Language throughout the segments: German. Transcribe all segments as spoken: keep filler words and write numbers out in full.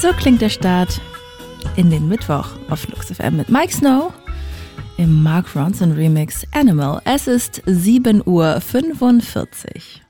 So klingt der Start in den Mittwoch auf Flux F M mit Mike Snow im Mark Ronson Remix Animal. Es ist sieben Uhr fünfundvierzig.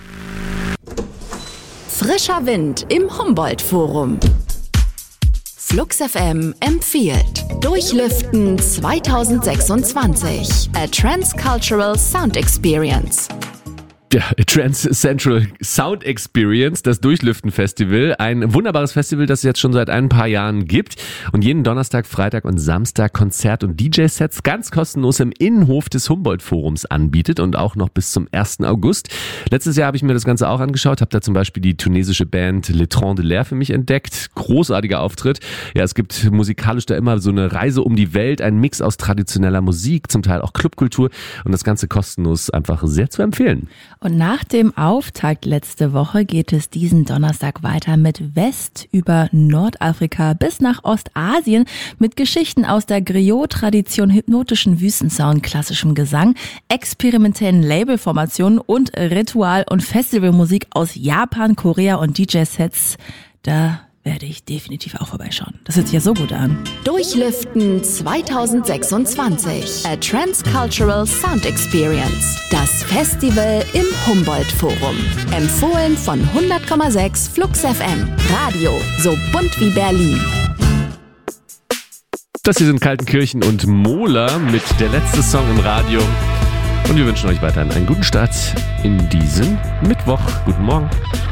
Frischer Wind im Humboldt-Forum. Flux F M empfiehlt Durchlüften zwanzig sechsundzwanzig. A Transcultural Sound Experience. Ja, Trans Central Sound Experience, das Durchlüften-Festival. Ein wunderbares Festival, das es jetzt schon seit ein paar Jahren gibt und jeden Donnerstag, Freitag und Samstag Konzert- und D J-Sets ganz kostenlos im Innenhof des Humboldt-Forums anbietet und auch noch bis zum ersten August. Letztes Jahr habe ich mir das Ganze auch angeschaut, habe da zum Beispiel die tunesische Band Le Tron de l'Air für mich entdeckt. Großartiger Auftritt. Ja, es gibt musikalisch da immer so eine Reise um die Welt, ein Mix aus traditioneller Musik, zum Teil auch Clubkultur und das Ganze kostenlos, einfach sehr zu empfehlen. Und nach dem Auftakt letzte Woche geht es diesen Donnerstag weiter mit West über Nordafrika bis nach Ostasien mit Geschichten aus der Griot-Tradition, hypnotischen Wüstensound, klassischem Gesang, experimentellen Labelformationen und Ritual- und Festivalmusik aus Japan, Korea und D J-Sets. Da werde ich definitiv auch vorbeischauen. Das hört sich ja so gut an. Durchlüften zwanzig sechsundzwanzig. A Transcultural Sound Experience. Das Festival im Humboldt-Forum. Empfohlen von hundert Komma sechs Flux F M. Radio so bunt wie Berlin. Das hier sind Kaltenkirchen und Mohler mit der letzte Song im Radio. Und wir wünschen euch weiterhin einen guten Start in diesen Mittwoch. Guten Morgen.